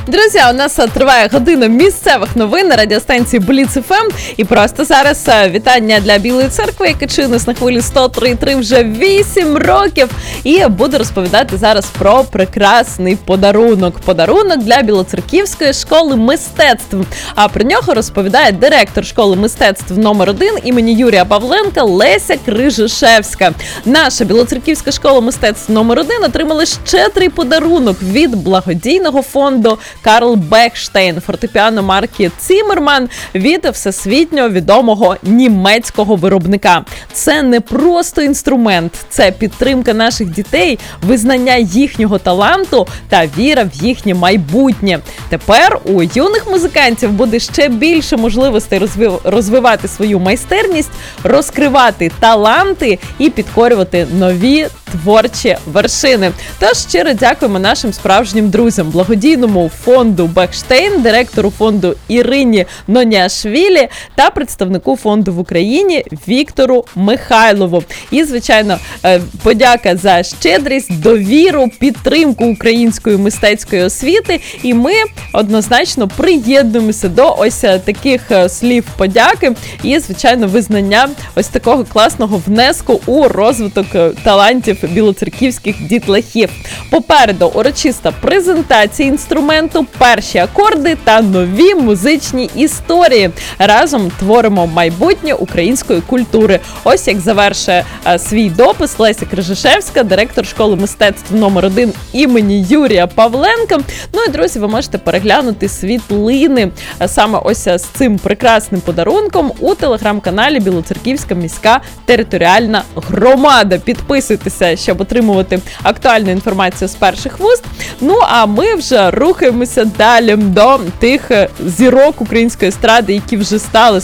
Друзі, у нас триває година місцевих новин на радіостанції Бліц ФМ. І просто зараз вітання для Білої церкви, яка чинить на хвилі 103.3 вже 8 років. І буду розповідати зараз про прекрасний подарунок. Подарунок для Білоцерківської школи мистецтв. А про нього розповідає директор школи мистецтв номер 1 імені Юрія Павленка Леся Крижишевська. Наша Білоцерківська школа мистецтв номер 1 отримала щедрий подарунок від благодійного фонду Карл Бехштейн, фортепіано марки Ціммерман від всесвітньо відомого німецького виробника. Це не просто інструмент, це підтримка наших дітей, визнання їхнього таланту та віра в їхнє майбутнє. Тепер у юних музикантів буде ще більше можливостей розвивати свою майстерність, розкривати таланти і підкорювати нові творчі вершини. Тож щиро дякуємо нашим справжнім друзям, благодійному фонду Бехштейн, директору фонду Ірині Ноняшвілі та представнику фонду в Україні Віктору Михайлову. І, звичайно, подяка за щедрість, довіру, підтримку української мистецької освіти. І ми однозначно приєднуємося до ось таких слів подяки і, звичайно, визнання ось такого класного внеску у розвиток талантів білоцерківських дітлахів. Попереду урочиста презентація інструменту, перші акорди та нові музичні історії. Разом творимо майбутнє української культури. Ось як завершує свій допис Леся Крижишевська, директор школи мистецтв номер 1 імені Юрія Павленка. Ну і, друзі, ви можете переглянути світлини саме ось з цим прекрасним подарунком у телеграм-каналі Білоцерківська міська територіальна громада. Підписуйтеся, щоб отримувати актуальну інформацію з перших вуст. Ну, а ми вже рухаємося далі до тих зірок української естради, які вже стали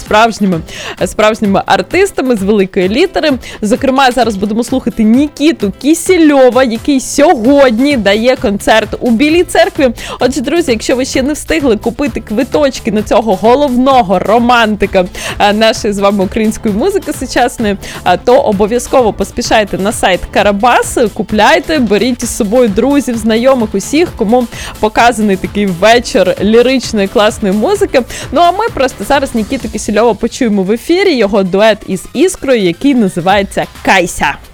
справжніми артистами з великої літери. Зокрема, зараз будемо слухати Нікіту Кісельова, який сьогодні дає концерт у Білій церкві. Отже, друзі, якщо ви ще не встигли купити квиточки на цього головного романтика нашої з вами української музики сучасної, то обов'язково поспішайте на сайт Карабас, купляйте, беріть із собою друзів, знайомих, усіх, кому показаний такий вечір ліричної класної музики. Ну а ми просто зараз Нікіту Кісельова почуємо в ефірі, його дует із Іскрою, який називається «Кайся».